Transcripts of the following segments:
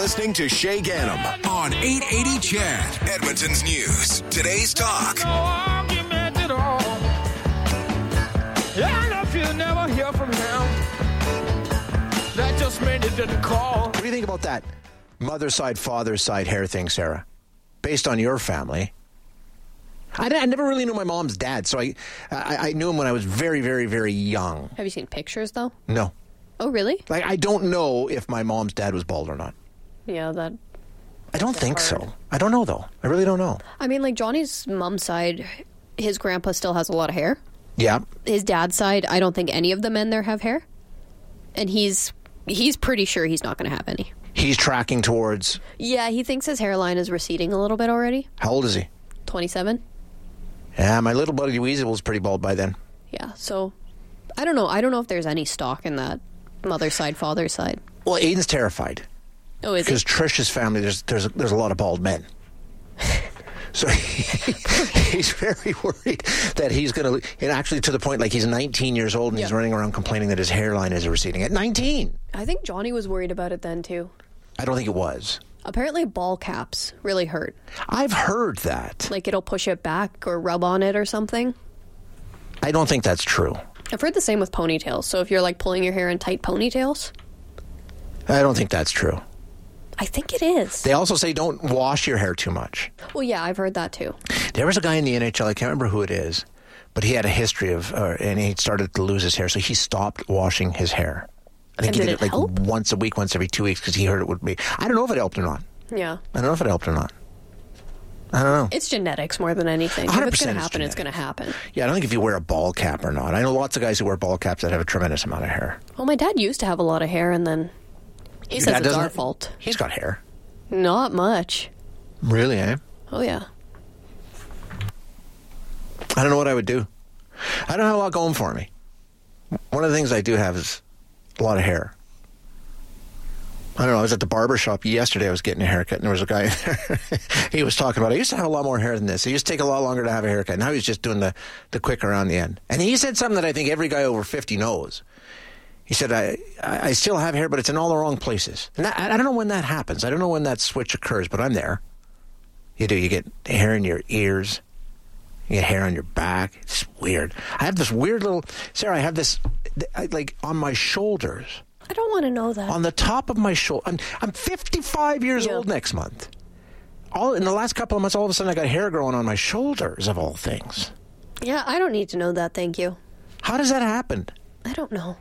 listening to Shay Gannam on 880 Chad, Edmonton's News. Today's Talk. No argument at all. And if you never hear from him, that just meant it didn't call. What do you think about that mother's side, father's side hair thing, Sarah? Based on your family. I never really knew my mom's dad, so I knew him when I was very, very, very young. Have you seen pictures, though? No. Oh, really? Like, I don't know if my mom's dad was bald or not. Yeah, that... I don't think so. I don't know, though. I really don't know. I mean, like, Johnny's mom's side, his grandpa still has a lot of hair. Yeah. His dad's side, I don't think any of the men there have hair. And he's pretty sure he's not going to have any. He's tracking towards... Yeah, he thinks his hairline is receding a little bit already. How old is he? 27. Yeah, my little buddy Weasel was pretty bald by then. Yeah, so... I don't know. I don't know if there's any stock in that mother's side, father's side. Well, Aiden's terrified. Oh, is he? Because Trish's family, there's a lot of bald men. So he's very worried that he's going to... And actually to the point, like, he's 19 years old and he's running around complaining that his hairline is receding. At 19! I think Johnny was worried about it then, too. I don't think it was. Apparently ball caps really hurt. I've heard that. Like, it'll push it back or rub on it or something. I don't think that's true. I've heard the same with ponytails. So if you're, like, pulling your hair in tight ponytails... I don't think that's true. I think it is. They also say don't wash your hair too much. Well, yeah, I've heard that too. There was a guy in the NHL, I can't remember who it is, but he had a history of, and he started to lose his hair, so he stopped washing his hair. I think he did it like help? once a week, once every 2 weeks, because he heard it would be... I don't know if it helped or not. Yeah. I don't know if it helped or not. I don't know. It's genetics more than anything. If it's going to happen, it's going to happen. Yeah, I don't think if you wear a ball cap or not. I know lots of guys who wear ball caps that have a tremendous amount of hair. Well, my dad used to have a lot of hair, and then he says it's our fault. He's got hair. Not much. Really, eh? Oh, yeah. I don't know what I would do. I don't have a lot going for me. One of the things I do have is a lot of hair. I don't know. I was at the barber shop yesterday. I was getting a haircut, and there was a guy there. He was talking about, I used to have a lot more hair than this. It used to take a lot longer to have a haircut. Now he's just doing the quick around the end. And he said something that I think every guy over 50 knows. He said, I still have hair, but it's in all the wrong places. And I don't know when that happens. I don't know when that switch occurs, but I'm there. You do. You get hair in your ears. You get hair on your back. It's weird. I have this weird little... Sarah, I have this, like, on my shoulders. I don't want to know that. On the top of my shoulder. I'm 55 years old next month. In the last couple of months, all of a sudden, I got hair growing on my shoulders, of all things. Yeah, I don't need to know that, thank you. How does that happen? I don't know.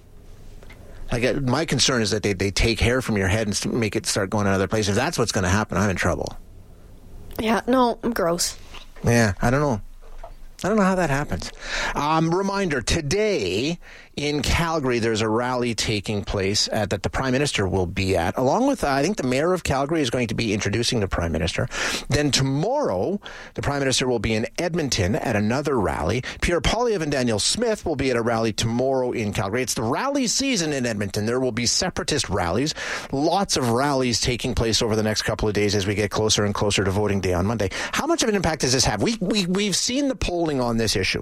Like, my concern is that they take hair from your head and make it start going in other places. If that's what's going to happen, I'm in trouble. Yeah, no, I'm gross. Yeah, I don't know. I don't know how that happens. Reminder, today in Calgary, there's a rally taking place that the Prime Minister will be at, along with, I think the Mayor of Calgary is going to be introducing the Prime Minister. Then tomorrow, the Prime Minister will be in Edmonton at another rally. Pierre Poilievre and Danielle Smith will be at a rally tomorrow in Calgary. It's the rally season in Edmonton. There will be separatist rallies, lots of rallies taking place over the next couple of days as we get closer and closer to voting day on Monday. How much of an impact does this have? We've seen the polling on this issue.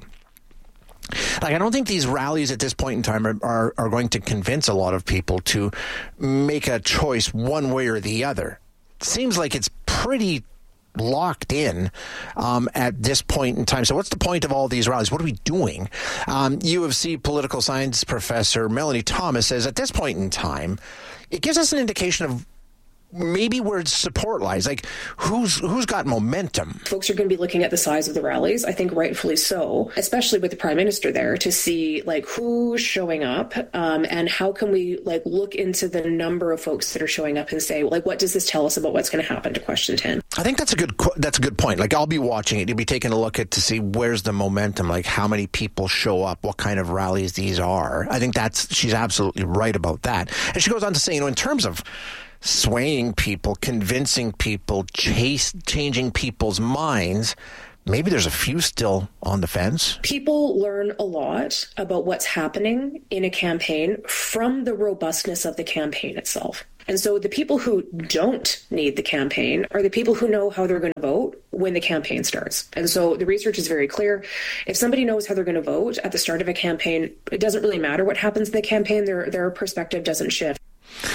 Like, I don't think these rallies at this point in time are going to convince a lot of people to make a choice one way or the other. It seems like it's pretty locked in at this point in time. So what's the point of all these rallies? What are we doing? U of C political science professor Melanie Thomas says at this point in time, it gives us an indication of maybe where support lies, like who's got momentum. Folks are going to be looking at the size of the rallies, I think rightfully so, especially with the Prime Minister there, to see like who's showing up and how can we like look into the number of folks that are showing up and say, like, what does this tell us about what's going to happen to question 10? I think that's a good point. Like, I'll be watching it. You'll be taking a look at to see where's the momentum, like how many people show up, what kind of rallies these are. I think she's absolutely right about that. And she goes on to say, in terms of swaying people, convincing people, changing people's minds, maybe there's a few still on the fence. People learn a lot about what's happening in a campaign from the robustness of the campaign itself. And so the people who don't need the campaign are the people who know how they're going to vote when the campaign starts. And so the research is very clear. If somebody knows how they're going to vote at the start of a campaign, it doesn't really matter what happens in the campaign. Their perspective doesn't shift.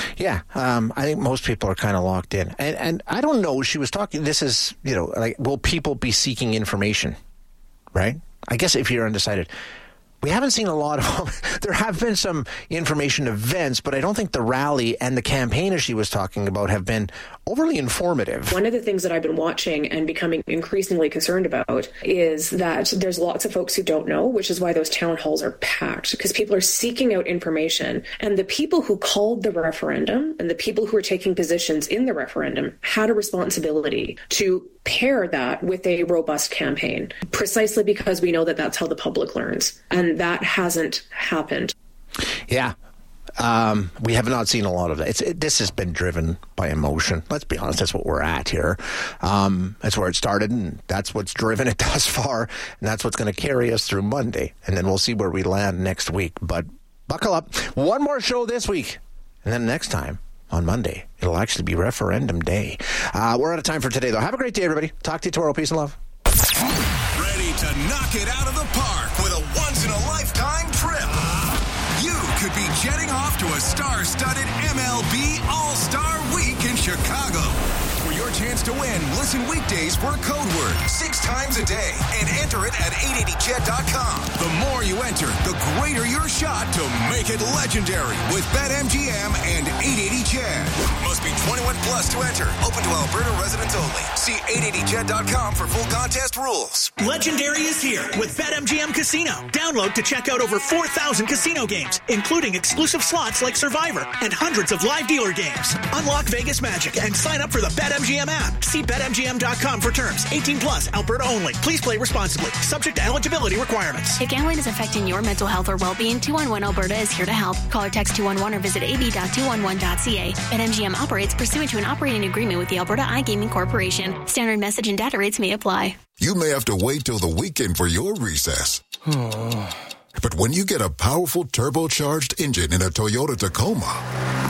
Yeah, I think most people are kind of locked in. And I don't know, she was talking, this is, like, will people be seeking information, right? I guess if you're undecided. We haven't seen a lot of, there have been some information events, but I don't think the rally and the campaign, as she was talking about, have been overly informative. One of the things that I've been watching and becoming increasingly concerned about is that there's lots of folks who don't know, which is why those town halls are packed, because people are seeking out information. And the people who called the referendum and the people who are taking positions in the referendum had a responsibility to pair that with a robust campaign, precisely because we know that that's how the public learns. And that hasn't happened. Yeah. We have not seen a lot of that. This has been driven by emotion. Let's be honest, that's what we're at here. That's where it started, and that's what's driven it thus far, and that's what's going to carry us through Monday. And then we'll see where we land next week. But buckle up. One more show this week, and then next time, on Monday, it'll actually be referendum day. We're out of time for today, though. Have a great day, everybody. Talk to you tomorrow. Peace and love. Ready to knock it out of the park with a once-in-a-lifetime trip? You could be jetting off to a star-studded MLB All-Star Week in Chicago. For your chance to win, listen weekdays for a code word 6 times a day and enter it at 880chat.com. The more you enter, the greater your shot to make it legendary with BetMGM and 880chat. Must be 21 plus to enter. Open to Alberta residents only. See 880chat.com for full contest rules. Legendary is here with BetMGM Casino. Download to check out over 4,000 casino games, including exclusive slots like Survivor and hundreds of live dealer games. Unlock Vegas Magic and sign up for the BetMGM app. See BetMGM.com for terms. 18 plus, Alberta only. Please play responsibly. Subject to eligibility requirements. If gambling is affecting your mental health or well-being, 211 Alberta is here to help. Call or text 211 or visit ab.211.ca. BetMGM operates pursuant to an operating agreement with the Alberta iGaming Corporation. Standard message and data rates may apply. You may have to wait till the weekend for your recess. But when you get a powerful turbocharged engine in a Toyota Tacoma,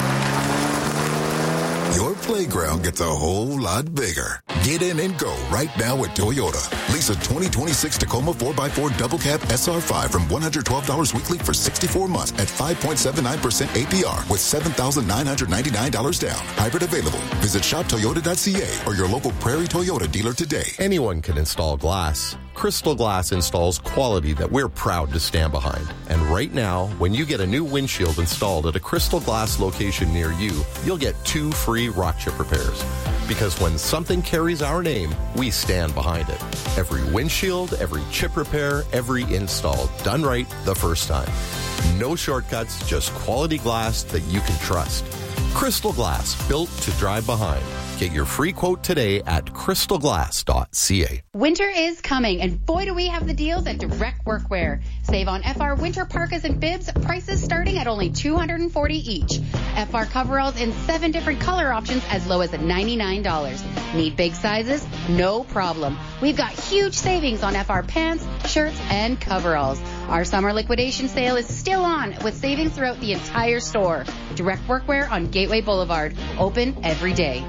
your playground gets a whole lot bigger. Get in and go right now at Toyota. Lease a 2026 Tacoma 4x4 double cab SR5 from $112 weekly for 64 months at 5.79% APR with $7,999 down. Hybrid available. Visit shoptoyota.ca or your local Prairie Toyota dealer today. Anyone can install glass. Crystal Glass installs quality that we're proud to stand behind. And right now, when you get a new windshield installed at a Crystal Glass location near you, you'll get 2 free rock chip repairs. Because when something carries our name, we stand behind it. Every windshield, every chip repair, every install, done right the first time. No shortcuts, just quality glass that you can trust. Crystal Glass, built to drive behind. Get your free quote today at crystalglass.ca. Winter is coming, and boy do we have the deals at Direct Workwear. Save on FR winter parkas and bibs, prices starting at only $240 each. FR coveralls in 7 different color options as low as $99. Need big sizes? No problem. We've got huge savings on FR pants, shirts, and coveralls. Our summer liquidation sale is still on with savings throughout the entire store. Direct Workwear on Gateway Boulevard. Open every day.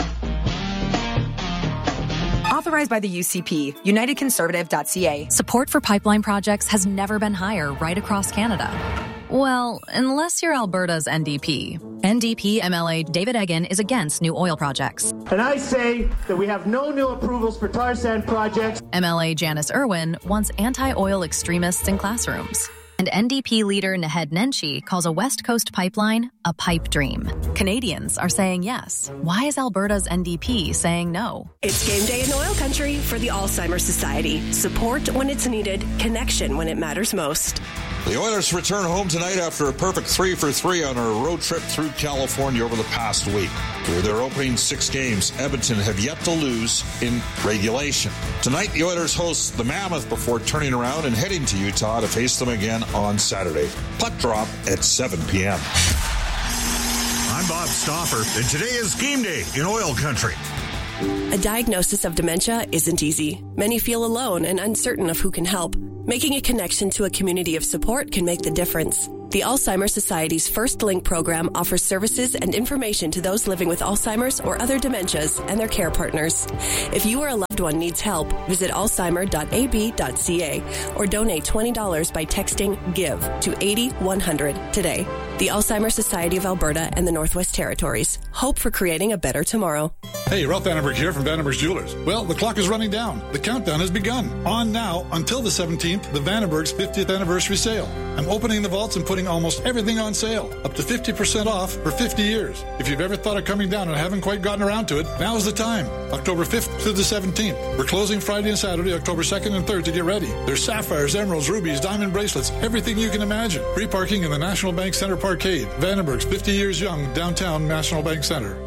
Authorized by the UCP, unitedconservative.ca. Support for pipeline projects has never been higher right across Canada. Well, unless you're Alberta's NDP. NDP MLA David Eggen is against new oil projects. And I say that we have no new approvals for tar sand projects. MLA Janice Irwin wants anti-oil extremists in classrooms. And NDP leader Naheed Nenshi calls a West Coast pipeline a pipe dream. Canadians are saying yes. Why is Alberta's NDP saying no? It's game day in oil country for the Alzheimer's Society. Support when it's needed, connection when it matters most. The Oilers return home tonight after a perfect 3-for-3 on a road trip through California over the past week. Through their opening 6 games, Edmonton have yet to lose in regulation. Tonight, the Oilers host the Mammoth before turning around and heading to Utah to face them again on Saturday. Puck drop at 7 p.m. I'm Bob Stauffer, and today is game day in oil country. A diagnosis of dementia isn't easy. Many feel alone and uncertain of who can help. Making a connection to a community of support can make the difference. The Alzheimer's Society's First Link program offers services and information to those living with Alzheimer's or other dementias and their care partners. If you or a loved one needs help, visit alzheimer.ab.ca or donate $20 by texting GIVE to 80-100 today. The Alzheimer's Society of Alberta and the Northwest Territories. Hope for creating a better tomorrow. Hey, Ralph Vandenberg here from Vandenberg's Jewelers. Well, the clock is running down. The countdown has begun. On now until the 17th, the Vandenberg's 50th anniversary sale. I'm opening the vaults and putting almost everything on sale, up to 50% off for 50 years. If you've ever thought of coming down and haven't quite gotten around to it, now's the time. October 5th through the 17th. We're closing Friday and Saturday, October 2nd and 3rd to get ready. There's sapphires, emeralds, rubies, diamond bracelets, everything you can imagine. Free parking in the National Bank Center Parkade. Vandenberg's 50 years young, downtown National Bank Center.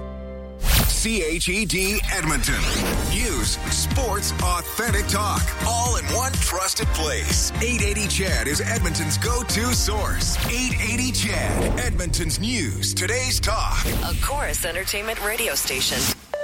CHED Edmonton. News, sports, authentic talk, all in one trusted place. 880 CHED is Edmonton's go-to source. 880 CHED, Edmonton's news, today's talk. A Chorus Entertainment radio station.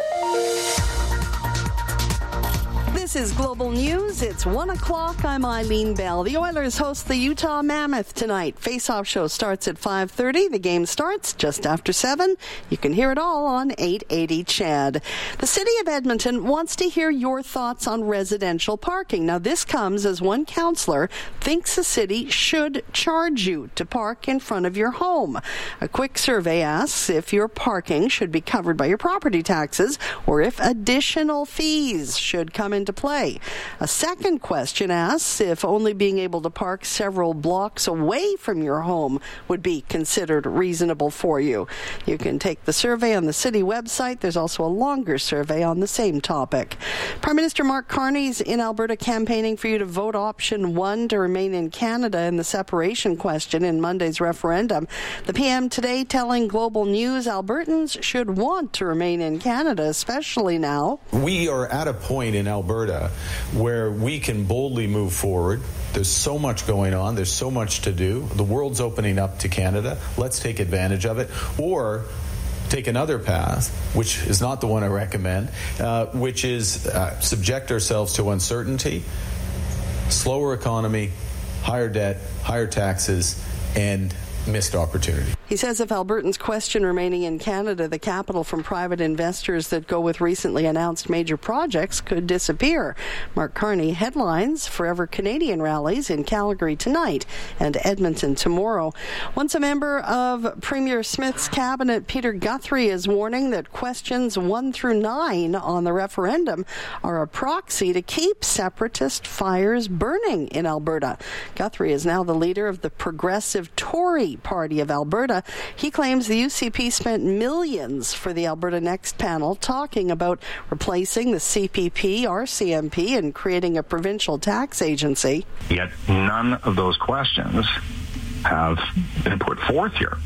This is Global News. It's 1 o'clock. I'm Eileen Bell. The Oilers host the Utah Mammoth tonight. Face-off show starts at 5:30. The game starts just after 7. You can hear it all on 880 CHED. The City of Edmonton wants to hear your thoughts on residential parking. Now, this comes as one councillor thinks the city should charge you to park in front of your home. A quick survey asks if your parking should be covered by your property taxes or if additional fees should come into play. A second question asks if only being able to park several blocks away from your home would be considered reasonable for you. You can take the survey on the city website. There's also a longer survey on the same topic. Prime Minister Mark Carney's in Alberta campaigning for you to vote option 1 to remain in Canada in the separation question in Monday's referendum. The PM today telling Global News Albertans should want to remain in Canada, especially now. We are at a point in Alberta where we can boldly move forward. There's so much going on. There's so much to do. The world's opening up to Canada. Let's take advantage of it. Or take another path, which is not the one I recommend, which is subject ourselves to uncertainty, slower economy, higher debt, higher taxes, and missed opportunity. He says if Albertans question remaining in Canada, the capital from private investors that go with recently announced major projects could disappear. Mark Carney headlines Forever Canadian rallies in Calgary tonight and Edmonton tomorrow. Once a member of Premier Smith's cabinet, Peter Guthrie, is warning that questions 1 through 9 on the referendum are a proxy to keep separatist fires burning in Alberta. Guthrie is now the leader of the Progressive Tory Party of Alberta. He claims the UCP spent millions for the Alberta Next panel talking about replacing the CPP, RCMP, and creating a provincial tax agency. Yet none of those questions have been put forth here.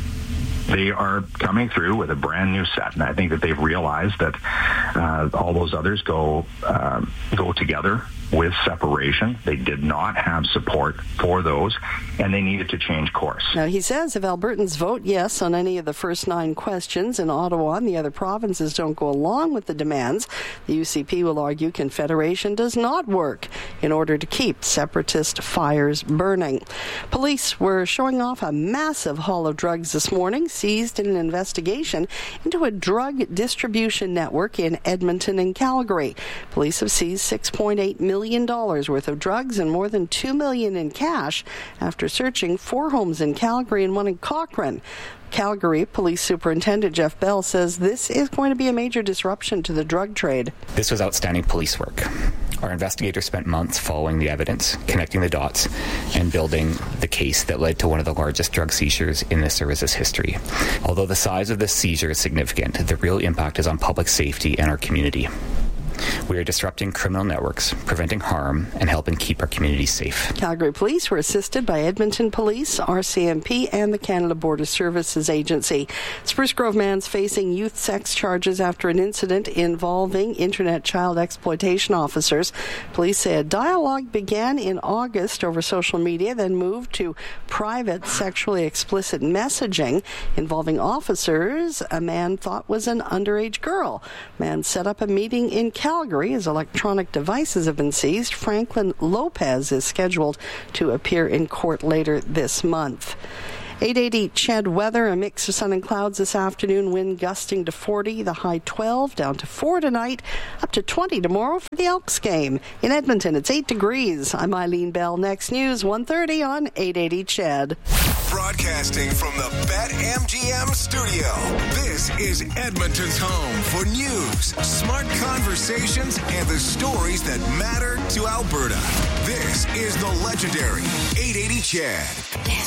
They are coming through with a brand new set, and I think that they've realized that all those others go together with separation. They did not have support for those, and they needed to change course. Now, he says if Albertans vote yes on any of the first 9 questions in Ottawa and the other provinces don't go along with the demands, the UCP will argue Confederation does not work in order to keep separatist fires burning. Police were showing off a massive haul of drugs this morning, seized in an investigation into a drug distribution network in Edmonton and Calgary. Police have seized $6.8 million worth of drugs and more than $2 million in cash after searching 4 homes in Calgary and 1 in Cochrane. Calgary Police Superintendent Jeff Bell says this is going to be a major disruption to the drug trade. This was outstanding police work. Our investigators spent months following the evidence, connecting the dots, and building the case that led to one of the largest drug seizures in the service's history. Although the size of this seizure is significant, the real impact is on public safety and our community. We are disrupting criminal networks, preventing harm, and helping keep our communities safe. Calgary Police were assisted by Edmonton Police, RCMP, and the Canada Border Services Agency. Spruce Grove man's facing youth sex charges after an incident involving internet child exploitation officers. Police say a dialogue began in August over social media, then moved to private sexually explicit messaging involving officers a man thought was an underage girl. Man set up a meeting in Calgary. His electronic devices have been seized. Franklin Lopez is scheduled to appear in court later this month. 880 Ched weather, a mix of sun and clouds this afternoon, wind gusting to 40, the high 12, down to 4 tonight, up to 20 tomorrow for the Elks game. In Edmonton, it's 8 degrees. I'm Eileen Bell. Next news, 1:30 on 880 Ched. Broadcasting from the BetMGM studio, this is Edmonton's home for news, smart conversations, and the stories that matter to Alberta. This is the legendary 880 Ched.